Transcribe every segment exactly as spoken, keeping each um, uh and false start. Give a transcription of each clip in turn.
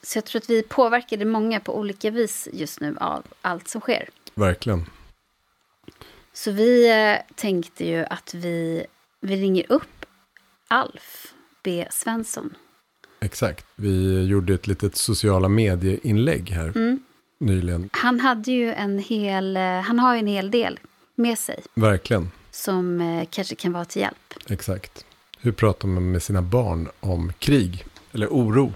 Så jag tror att vi påverkade många på olika vis just nu av allt som sker. Verkligen. Så vi eh, tänkte ju att vi, vi ringer upp Alf B. Svensson. Exakt. Vi gjorde ett litet sociala medieinlägg här mm. nyligen. Han hade ju en hel, han har ju en hel del med sig. Verkligen. Som eh, kanske kan vara till hjälp. Exakt. Hur pratar man med sina barn om krig eller oro?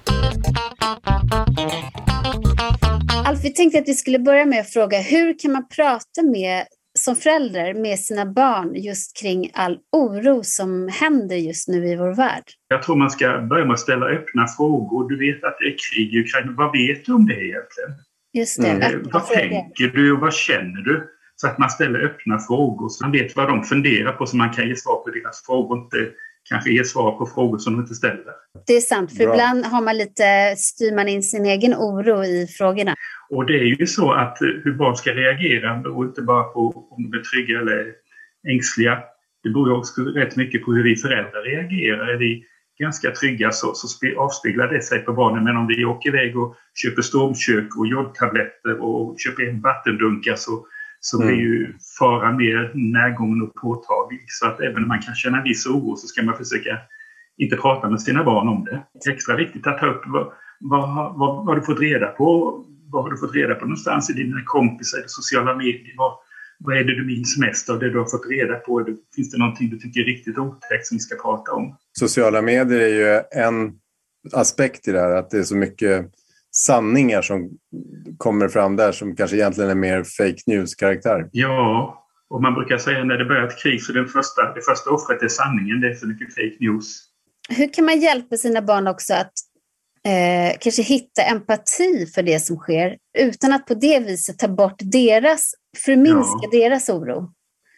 Alf, vi tänkte att vi skulle börja med att fråga, hur kan man prata med, som förälder med sina barn just kring all oro som händer just nu i vår värld? Jag tror man ska börja med att ställa öppna frågor. Du vet att det är krig i Ukraina. Vad vet du om det egentligen? Just det. Mm. Vad tänker du och vad känner du? Så att man ställer öppna frågor så man vet vad de funderar på, så man kan ge svar på deras frågor, inte kanske ge svar på frågor som de inte ställer. Det är sant, för Bra. Ibland har man lite, styr man in sin egen oro i frågorna. Och det är ju så att hur barn ska reagera beror inte bara på om de är trygga eller ängsliga. Det beror ju också rätt mycket på hur vi föräldrar reagerar. Är vi ganska trygga så, så avspeglar det sig på barnen. Men om vi åker iväg och köper stormkök och jodtabletter och köper en vattendunkar så, så mm. blir ju faran mer närgången och påtaglig. Så att även om man kan känna en viss oro så ska man försöka inte prata med sina barn om det. Det är extra viktigt att ta upp vad, vad, vad, vad har du fått reda på. Vad har du fått reda på någonstans i dina kompisar, i sociala medier? Vad, vad är det du minns mest av det du har fått reda på? Finns det någonting du tycker är riktigt otäckt som vi ska prata om? Sociala medier är ju en aspekt i det här. Att det är så mycket sanningar som kommer fram där som kanske egentligen är mer fake news-karaktär. Ja, och man brukar säga när det börjar ett krig så den första, det första offret är sanningen. Det är för mycket fake news. Hur kan man hjälpa sina barn också att Eh, kanske hitta empati för det som sker utan att på det viset ta bort deras, förminska ja. deras oro?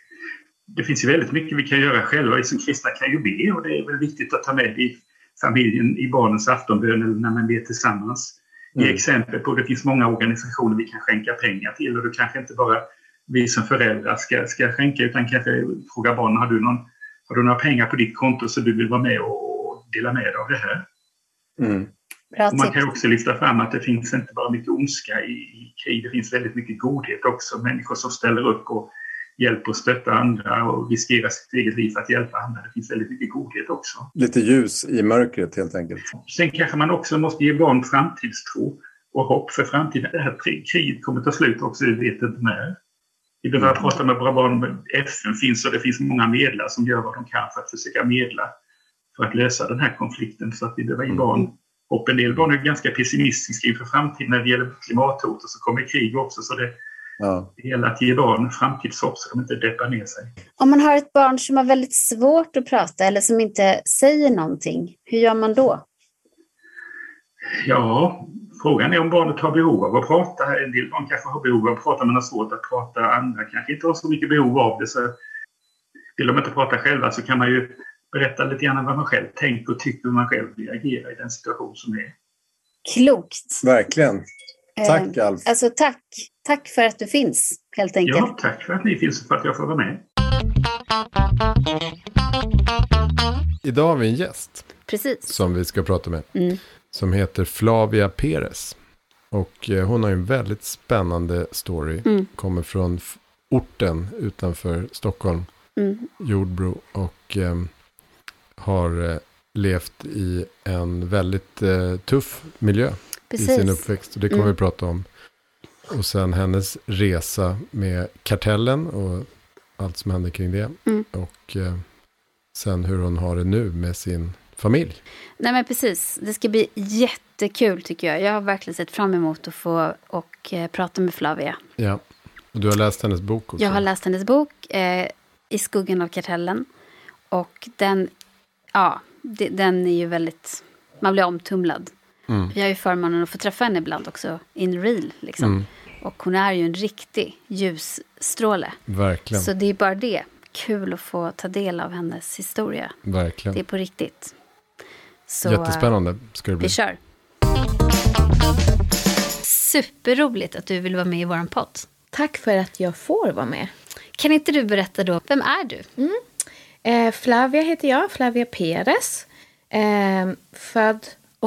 Det finns ju väldigt mycket vi kan göra själva. Vi som kristna kan ju be, och det är väl viktigt att ta med i familjen i barnens aftonbön eller när man ber tillsammans. Mm. Ge exempel på det finns många organisationer vi kan skänka pengar till, och det kanske inte bara vi som föräldrar ska, ska skänka utan kanske fråga barnen, har du, någon, har du några pengar på ditt konto så du vill vara med och dela med dig av det här? Mm. Och man kan också lyfta fram att det finns inte bara mycket ondska i, i krig, det finns väldigt mycket godhet också. Människor som ställer upp och hjälper och stöttar andra och riskerar sitt eget liv för att hjälpa andra. Det finns väldigt mycket godhet också. Lite ljus i mörkret helt enkelt. Sen kanske man också måste ge barn framtidstro och hopp för framtiden. Det här kriget kommer ta slut också, vi vet inte när. Vi behöver mm. prata med våra barn. F N finns och det finns många medlare som gör vad de kan för att försöka medla för att lösa den här konflikten, så att vi behöver ge barn mm. Och en del barn är ganska pessimistiska inför framtiden när det gäller klimathot, och så kommer krig också, så det ja. gäller att ge barn framtidshopp så de inte deppar ner sig. Om man har ett barn som har väldigt svårt att prata eller som inte säger någonting, hur gör man då? Ja, frågan är om barnet har behov av att prata. En del barn kanske har behov av att prata men har svårt att prata. Andra kanske inte har så mycket behov av det, så vill de inte prata själva så kan man ju berätta lite grann vad man själv tänker och tycker, hur man själv reagerar i den situation som är. Klokt. Verkligen. Tack eh, Alf. Alltså tack. Tack för att du finns, helt enkelt. Ja, tack för att ni finns och för att jag får vara med. Idag har vi en gäst. Precis. Som vi ska prata med. Mm. Som heter Flavia Perez. Och eh, hon har en väldigt spännande story. Mm. Kommer från f- orten utanför Stockholm. Mm. Jordbro. Och eh, har eh, levt i en väldigt eh, tuff miljö. Precis. I sin uppväxt. Och det kommer mm. vi prata om. Och sen hennes resa med Kartellen och allt som händer kring det. Mm. Och eh, sen hur hon har det nu med sin familj. Nej men precis, det ska bli jättekul tycker jag. Jag har verkligen sett fram emot att få och eh, prata med Flavia. Ja, och du har läst hennes bok också. Jag har läst hennes bok eh, I skuggan av Kartellen. Och den, ja, det, den är ju väldigt, man blir omtumlad. Mm. Jag har ju förmånen att få träffa henne ibland också in real liksom. Mm. Och hon är ju en riktig ljusstråle. Verkligen. Så det är bara det. Kul att få ta del av hennes historia. Verkligen. Det är på riktigt. Så, jättespännande ska det bli. Vi kör. Superroligt att du vill vara med i våran podd. Tack för att jag får vara med. Kan inte du berätta då, vem är du? Mm. Eh, Flavia heter jag, Flavia Perez. Eh, född